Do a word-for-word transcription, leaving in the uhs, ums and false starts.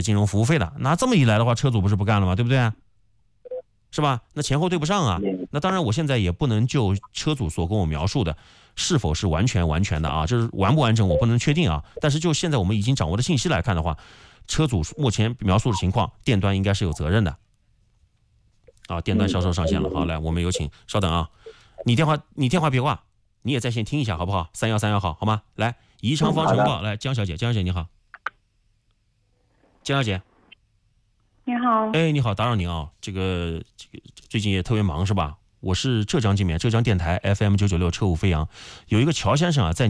个金融服务费的。那这么一来的话，车主不是不干了吗？对不对？是吧？那前后对不上啊。那当然，我现在也不能就车主所跟我描述的是否是完全完全的啊，就是完不完整我不能确定啊。但是就现在我们已经掌握的信息来看的话，车主目前描述的情况，店端应该是有责任的。啊，店端销售上线了，好，来，我们有请，稍等啊，你电话你电话别挂，你也在线听一下好不好？三幺三幺号，好吗？来，宜昌方程报，来，江小姐，江小姐你好，江小姐。 你好， 哎，你好，打扰您啊，这个这个最近也特别忙是吧？我是浙江这边浙江电台 F M 九九六车舞飞扬，有一个乔先生啊，在